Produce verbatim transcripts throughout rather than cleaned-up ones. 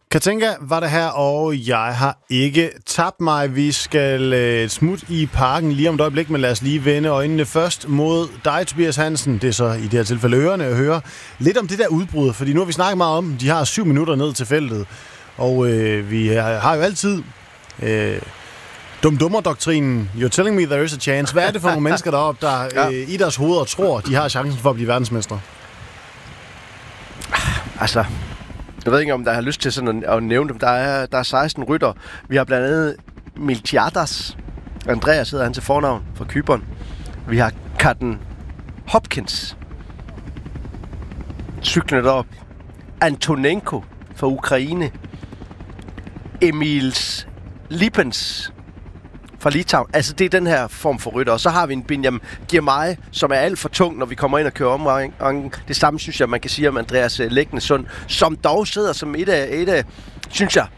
Katinka var det her, og jeg har ikke tabt mig. Vi skal øh, smutte i parken lige om et øjeblik, men lad os lige vende øjnene først mod dig, Tobias Hansen. Det er så i det her tilfælde ørerne at høre lidt om det der udbrud, fordi nu har vi snakket meget om, de har syv minutter ned til feltet, og øh, vi har jo altid øh, dum-dummer-doktrinen. You're telling me there is a chance. Hvad er det for nogle mennesker deroppe, der øh, i deres hoveder tror, de har chancen for at blive verdensmestre? Altså... Jeg ved ikke, om der har lyst til sådan at, at nævne dem. Der er, der er seksten rytter. Vi har blandt andet Miltiades. Andreas hedder han til fornavn fra Cypern. Vi har Katten Hopkins. Cyklen derop. Antonenko fra Ukraine. Emils Lipens fra Litauen. Altså, det er den her form for rytter. Og så har vi en Binyam Girmay, som er alt for tung, når vi kommer ind og kører omgang. Det samme, synes jeg, man kan sige om Andreas Lægnesund, som dog sidder som et af, et af synes jeg,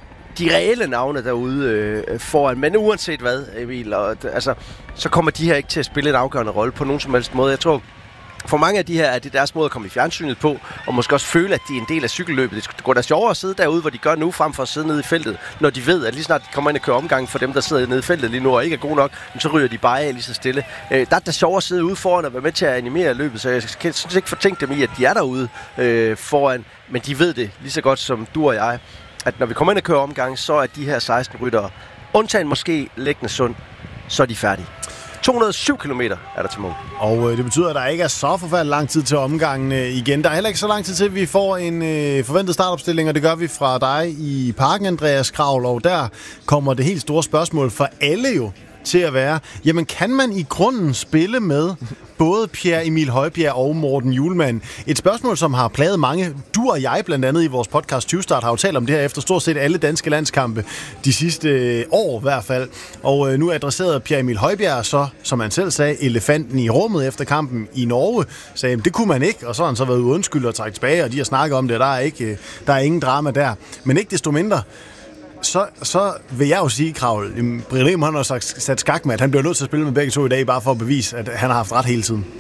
de reelle navne derude øh, foran. Men uanset hvad, Emil, og, altså, så kommer de her ikke til at spille en afgørende rolle på nogen som helst måde. Jeg tror, for mange af de her er det deres måde at komme i fjernsynet på, og måske også føle, at de er en del af cykelløbet. Det går da sjovere at sidde derude, hvor de gør nu, frem for at sidde nede i feltet, når de ved, at lige snart de kommer ind og kører omgang for dem, der sidder nede i feltet lige nu og ikke er gode nok, så ryger de bare af lige så stille. Øh, der er da sjovere at sidde ude foran og være med til at animere løbet, så jeg synes ikke fortænke dem i, at de er derude øh, foran, men de ved det lige så godt som du og jeg, at når vi kommer ind og kører omgang, så er de her seksten ryttere, undtagen måske Lægnesund, så er de færdige. to hundrede og syv kilometer er der til mål. Og øh, det betyder, at der ikke er så forfærdelig lang tid til omgangen øh, igen. Der er heller ikke så lang tid til, at vi får en øh, forventet startopstilling, og det gør vi fra dig i parken, Andreas Kravl. Og der kommer det helt store spørgsmål for alle jo til at være, jamen kan man i grunden spille med både Pierre Emil Højbjerg og Morten Hjulmand? Et spørgsmål, som har plaget mange. Du og jeg blandt andet i vores podcast tyve Start har jo talt om det her efter stort set alle danske landskampe de sidste øh, år i hvert fald. Og øh, nu adresserede Pierre Emil Højbjerg så, som han selv sagde, elefanten i rummet efter kampen i Norge. Sagde, det kunne man ikke, og så har han så været undskyldt og trækket tilbage, og de har snakket om det, og der er, ikke, øh, der er ingen drama der. Men ikke desto mindre, Så, så vil jeg jo sige, Kravl, Brillem han har sagt, sat skak med, at han bliver nødt til at spille med begge to i dag, bare for at bevise, at han har haft ret hele tiden.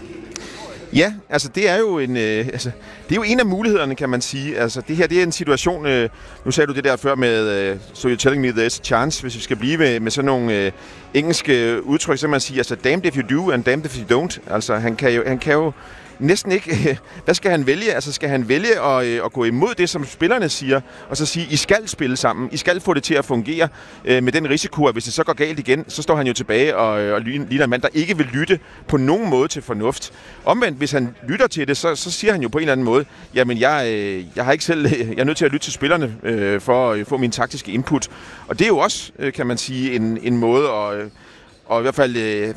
Ja, altså det er jo en, øh, altså, det er jo en af mulighederne, kan man sige. Altså det her, det er en situation, øh, nu sagde du det der før med, øh, so you're telling me there's a chance, hvis vi skal blive med, med sådan nogle øh, engelske udtryk, så kan man sige, altså damned if you do, and damned if you don't. Altså han kan jo, han kan jo næsten ikke... Hvad skal han vælge? Altså skal han vælge at, at gå imod det, som spillerne siger, og så sige, I skal spille sammen, I skal få det til at fungere øh, med den risiko, at hvis det så går galt igen, så står han jo tilbage og, og ligner en mand, der ikke vil lytte på nogen måde til fornuft. Omvendt, hvis han lytter til det, så, så siger han jo på en eller anden måde, jamen jeg, øh, jeg har ikke selv... Jeg er nødt til at lytte til spillerne øh, for at få min taktiske input. Og det er jo også, øh, kan man sige, en, en måde at... Øh, og i hvert fald... Øh,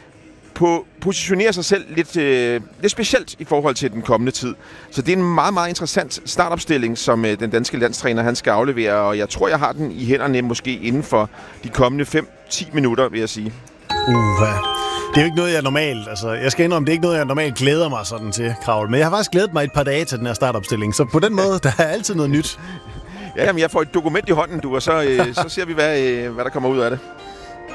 på positionere sig selv lidt, øh, lidt specielt i forhold til den kommende tid. Så det er en meget, meget interessant startopstilling, som øh, den danske landstræner han skal aflevere, og jeg tror, jeg har den i hænderne måske inden for de kommende fem til ti minutter, vil jeg sige. Uha. Det er jo ikke noget, jeg normalt... Altså, jeg skal indrømme, det er ikke noget, jeg normalt glæder mig sådan til, Kravl. Men jeg har faktisk glædet mig et par dage til den her startopstilling, så på den måde, der er altid noget nyt. Ja, jamen, jeg får et dokument i hånden, du, og så, øh, så ser vi, hvad, øh, hvad der kommer ud af det.